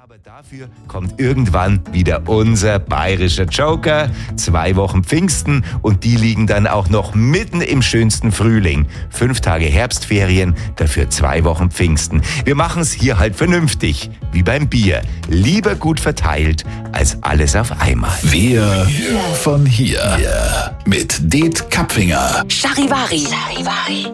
Aber dafür kommt irgendwann wieder unser bayerischer Joker. 2 Wochen Pfingsten und die liegen dann auch noch mitten im schönsten Frühling. 5 Tage Herbstferien, dafür 2 Wochen Pfingsten. Wir machen es hier halt vernünftig, wie beim Bier. Lieber gut verteilt, als alles auf einmal. Wir von hier. Mit Det Kapfinger. Charivari.